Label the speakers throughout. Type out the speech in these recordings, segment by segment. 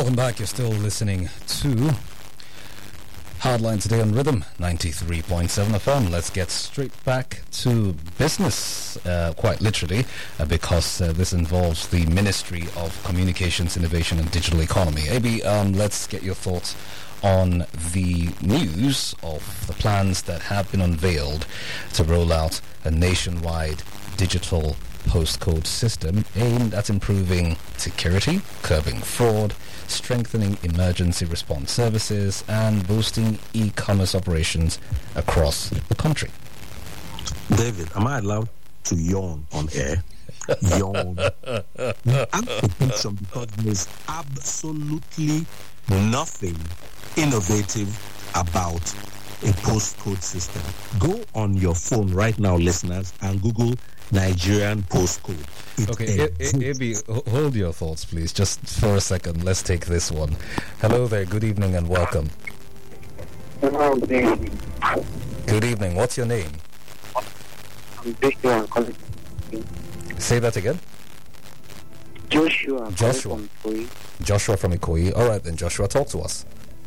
Speaker 1: Welcome back. You're still listening to Hardline today on Rhythm 93.7 FM. Let's get straight back to business, quite literally, because this involves the Ministry of Communications, Innovation and Digital Economy. AB, let's get your thoughts on the news of the plans that have been unveiled to roll out a nationwide digital postcode system aimed at improving security, curbing fraud, strengthening emergency response services, and boosting e-commerce operations across the country.
Speaker 2: David, am I allowed to yawn on air? Yawn. I'm attention because there's absolutely nothing innovative about a postcode system. Go on your phone right now, listeners, and Google Nigerian postcode.
Speaker 1: AB, hold your thoughts, please, just for a second. Let's take this one. Hello there, good evening and welcome.
Speaker 3: Hello, good evening.
Speaker 1: Good evening, what's your name?
Speaker 3: I'm Joshua. I'm calling.
Speaker 1: Say that again?
Speaker 3: Joshua.
Speaker 1: Joshua. Joshua from Ikoyi. All right then, Joshua, talk to us.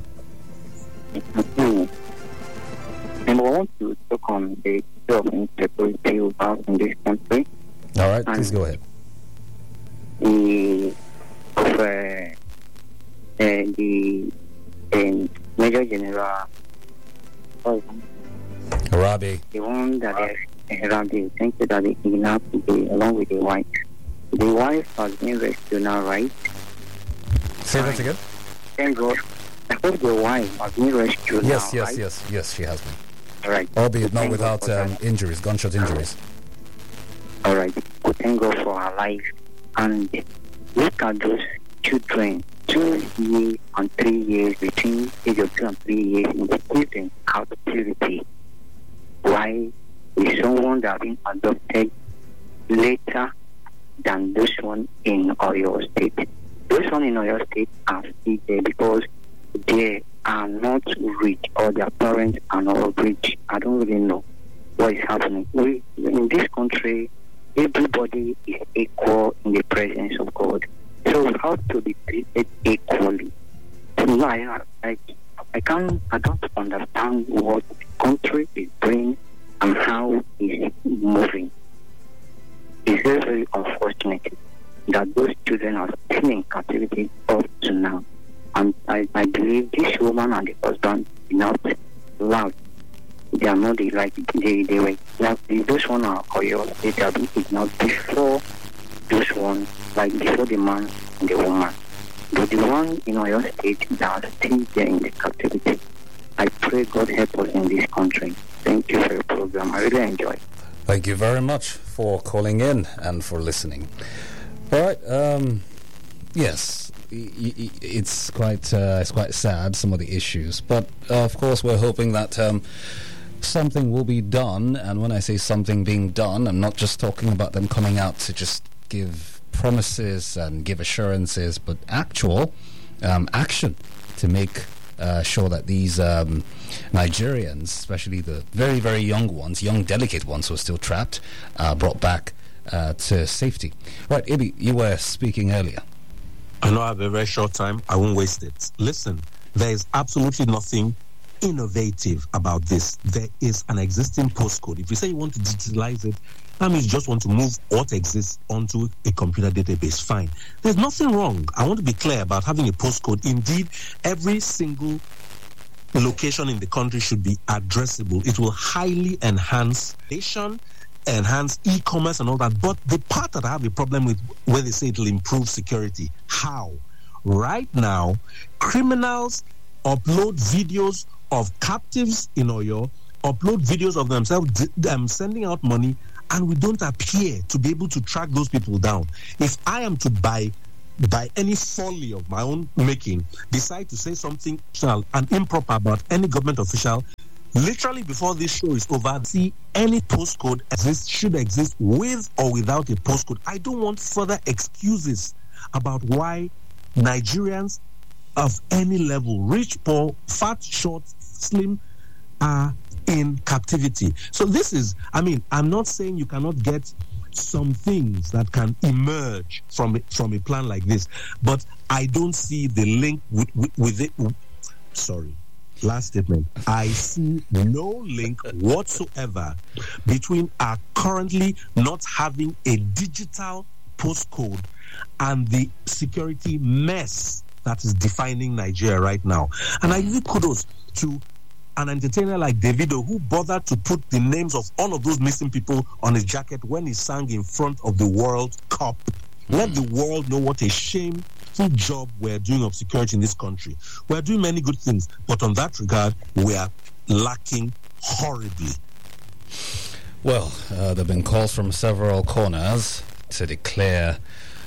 Speaker 3: And I want to talk on the issue of insecurity we have in this country.
Speaker 1: All right, please go ahead.
Speaker 3: The Major General
Speaker 1: Arabi.
Speaker 3: The one that is Arabi, thank you, that he kidnapped along with the wife. The wife has been rescued now, right?
Speaker 1: Say that again?
Speaker 3: Thank God. I hope the wife has been rescued now, right?
Speaker 1: Yes, she has been.
Speaker 3: All right.
Speaker 1: Albeit not without injuries, gunshot injuries.
Speaker 3: All right. Thank God for her life. And look at those children, 2 years and 3 years, between age of 2 and 3 years, in the children captivity. Why is someone that has been adopted later than this one in Oyo State? This one in Oyo State are still there because they are not rich, or their parents are not rich. I don't really know what is happening. In this country, everybody is equal in the presence of God. So we have to be treated equally. So I don't understand what the country is doing and how it's moving. It's very, very unfortunate that those children are still in captivity up to now. And I believe this woman and the husband are not loud. They are not like they were. Like those one are Oyo, they have been kidnapped before those one, like before the man and the woman. But the one in Oyo State that are still there in the captivity. I pray God help us in this country. Thank you for your program. I really enjoy it.
Speaker 1: Thank you very much for calling in and for listening. All right. Yes, it's quite sad, some of the issues, but of course we're hoping that something will be done. And when I say something being done, I'm not just talking about them coming out to just give promises and give assurances, but actual action to make sure that these Nigerians, especially the very, very young ones, young, delicate ones who are still trapped, are brought back to safety. Right, Ibi, you were speaking earlier.
Speaker 2: I know I have a very short time. I won't waste it. Listen, there is absolutely nothing innovative about this. There is an existing postcode. If you say you want to digitalize it, that means you just want to move what exists onto a computer database. Fine. There's nothing wrong. I want to be clear about having a postcode. Indeed, every single location in the country should be addressable. It will highly enhance nation, enhance e-commerce and all that. But the part that I have a problem with, where they say it will improve security, how? Right now, criminals upload videos of captives in Oyo, upload videos of themselves sending out money, and we don't appear to be able to track those people down. If I am to by any folly of my own making, decide to say something and improper about any government official, literally before this show is over, see any postcode should exist with or without a postcode. I don't want further excuses about why Nigerians of any level, rich, poor, fat, short, slim, are in captivity. So this is, I'm not saying you cannot get some things that can emerge from a plan like this, but I don't see the link with it. Sorry. Last statement. I see no link whatsoever between our currently not having a digital postcode and the security mess that is defining Nigeria right now. And I give kudos to an entertainer like Davido, who bothered to put the names of all of those missing people on his jacket when he sang in front of the World Cup. Let the world know what a shameful job we're doing of security in this country. We're doing many good things, but on that regard, we are lacking horribly.
Speaker 1: Well, there have been calls from several corners to declare